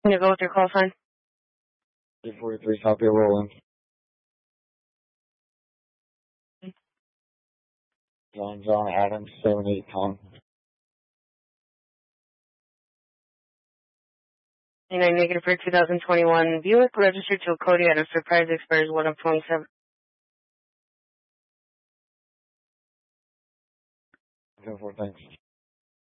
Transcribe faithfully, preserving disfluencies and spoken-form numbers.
Can you go with your call sign? three forty-three, copy, rolling. John John Adams, seven eight Tom. nine negative for two thousand twenty-one Buick, registered to a Kodiak at a surprise expires one of twenty-seven. ten four, thanks.